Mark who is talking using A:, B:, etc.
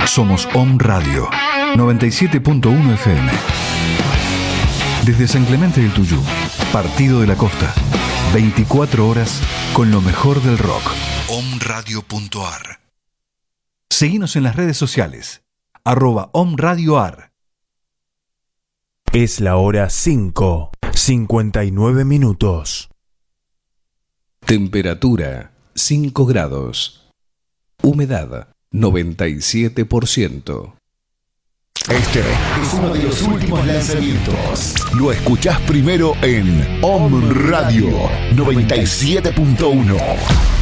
A: Somos Om Radio 97.1 FM. Desde San Clemente del Tuyú, Partido de la Costa, 24 horas con lo mejor del rock. omradio.ar. Seguinos en las redes sociales, @omradioar.
B: Es la hora 5:59 minutos.
C: Temperatura 5 grados. Humedad 97%.
D: Este es uno de los últimos lanzamientos. Lo escuchás primero en Om Radio 97.1.